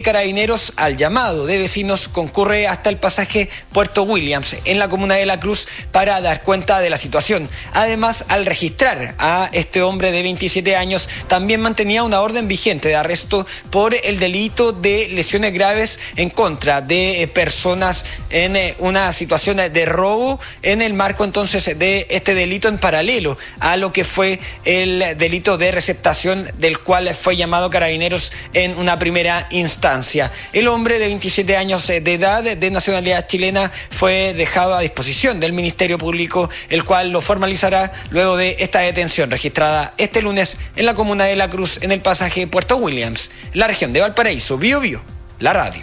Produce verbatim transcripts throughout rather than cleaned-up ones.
Carabineros, al llamado de vecinos, concurre hasta el pasaje Puerto Williams en la comuna de La Cruz para dar cuenta de la situación. Además, al registrar a este hombre de veintisiete años, también mantenía una orden vigente de arresto por el delito de lesiones graves en contra de personas en una situación de robo, en el marco entonces de este delito en paralelo a lo que fue el delito de receptación, del cual fue llamado Carabineros en una primera instancia. El hombre de veintisiete años de edad, de nacionalidad chilena, fue dejado a disposición del Ministerio Público, el cual lo formalizará luego de esta detención registrada este lunes en la comuna de La Cruz, en el pasaje Puerto Williams, la región de Valparaíso. Bio Bio, la radio.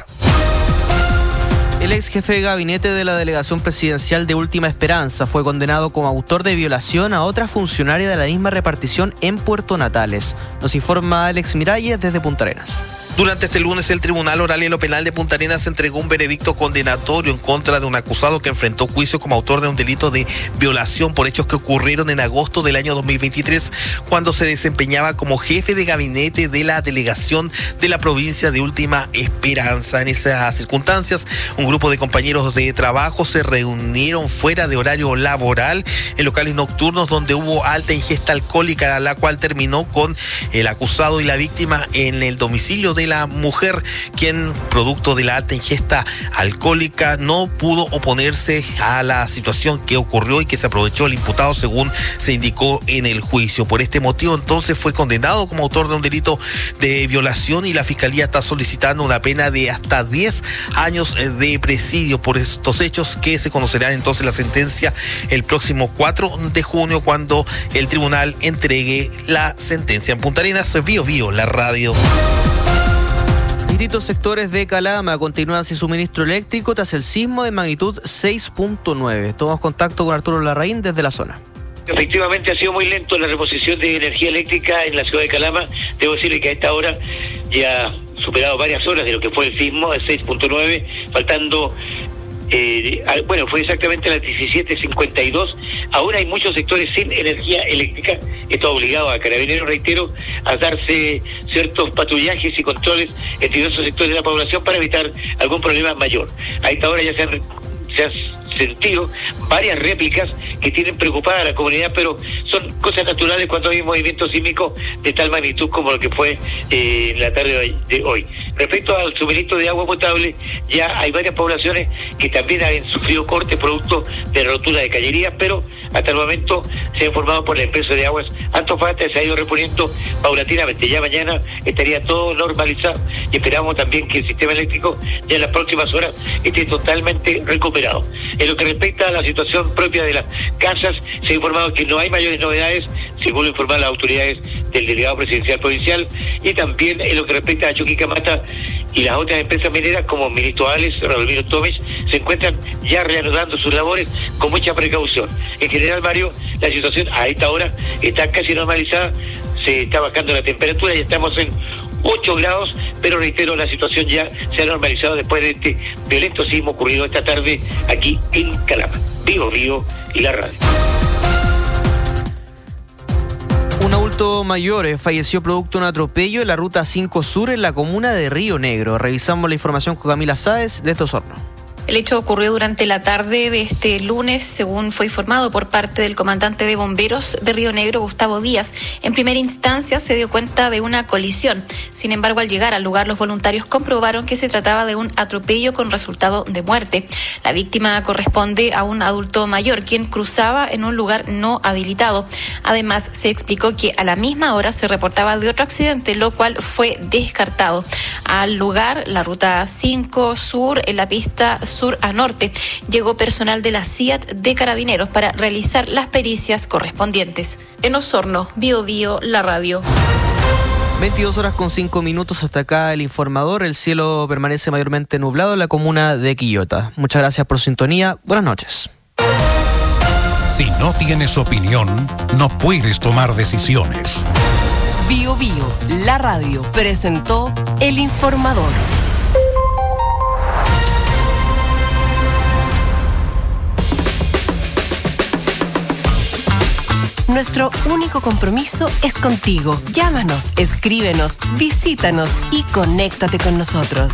El ex jefe de gabinete de la delegación presidencial de Última Esperanza fue condenado como autor de violación a otra funcionaria de la misma repartición en Puerto Natales. Nos informa Alex Miralles desde Punta Arenas. Durante este lunes, el Tribunal Oral y lo Penal de Punta Arenas entregó un veredicto condenatorio en contra de un acusado que enfrentó juicio como autor de un delito de violación por hechos que ocurrieron en agosto del año dos mil veintitrés, cuando se desempeñaba como jefe de gabinete de la delegación de la provincia de Última Esperanza. En esas circunstancias, un grupo de compañeros de trabajo se reunieron fuera de horario laboral en locales nocturnos donde hubo alta ingesta alcohólica, la cual terminó con el acusado y la víctima en el domicilio de la mujer, quien, producto de la alta ingesta alcohólica, no pudo oponerse a la situación que ocurrió y que se aprovechó el imputado, según se indicó en el juicio. Por este motivo, entonces, fue condenado como autor de un delito de violación y la Fiscalía está solicitando una pena de hasta diez años de presidio por estos hechos, que se conocerán entonces la sentencia el próximo cuatro de junio, cuando el tribunal entregue la sentencia. En Punta Arenas, Bio Bio, la radio. Distintos sectores de Calama continúan sin suministro eléctrico tras el sismo de magnitud seis punto nueve. Tomamos contacto con Arturo Larraín desde la zona. Efectivamente ha sido muy lento la reposición de energía eléctrica en la ciudad de Calama. Debo decirle que a esta hora ya ha superado varias horas de lo que fue el sismo de seis punto nueve, faltando... Eh, bueno, fue exactamente a las diecisiete cincuenta y dos. Ahora hay muchos sectores sin energía eléctrica. Esto ha obligado a Carabineros, reitero, a darse ciertos patrullajes y controles en diversos sectores de la población para evitar algún problema mayor. A esta hora ya se han, se han sentido varias réplicas que tienen preocupada a la comunidad, pero son cosas naturales cuando hay movimiento sísmico de tal magnitud como lo que fue eh, en la tarde de hoy. Respecto al suministro de agua potable, ya hay varias poblaciones que también han sufrido cortes producto de la rotura de cañerías, pero hasta el momento se ha informado por la empresa de aguas Antofagasta, se ha ido reponiendo paulatinamente. Ya mañana estaría todo normalizado y esperamos también que el sistema eléctrico ya en las próximas horas esté totalmente recuperado. En lo que respecta a la situación propia de las casas, se ha informado que no hay mayores novedades, según lo informaron las autoridades del delegado presidencial provincial, y también en lo que respecta a Chuquicamata y las otras empresas mineras como Ministro Ales, Radomiro Tomes, se encuentran ya reanudando sus labores con mucha precaución. En general, Mario, la situación a esta hora está casi normalizada, se está bajando la temperatura, ya estamos en ocho grados, pero reitero, la situación ya se ha normalizado después de este violento sismo ocurrido esta tarde aquí en Calama. Bio Bio y la radio. Un adulto mayor falleció producto de un atropello en la ruta cinco Sur en la comuna de Río Negro. Revisamos la información con Camila Sáez desde Osorno. El hecho ocurrió durante la tarde de este lunes, según fue informado por parte del comandante de bomberos de Río Negro, Gustavo Díaz. En primera instancia se dio cuenta de una colisión. Sin embargo, al llegar al lugar, los voluntarios comprobaron que se trataba de un atropello con resultado de muerte. La víctima corresponde a un adulto mayor, quien cruzaba en un lugar no habilitado. Además, se explicó que a la misma hora se reportaba de otro accidente, lo cual fue descartado. Al lugar, la ruta cinco Sur, en la pista sur a norte, llegó personal de la C I A T de Carabineros para realizar las pericias correspondientes. En Osorno, Bio Bio, la radio. veintidós horas con cinco minutos, hasta acá el informador. El cielo permanece mayormente nublado en la comuna de Quillota. Muchas gracias por su sintonía. Buenas noches. Si no tienes opinión, no puedes tomar decisiones. Bio Bio, la radio, presentó El Informador. Nuestro único compromiso es contigo. Llámanos, escríbenos, visítanos y conéctate con nosotros.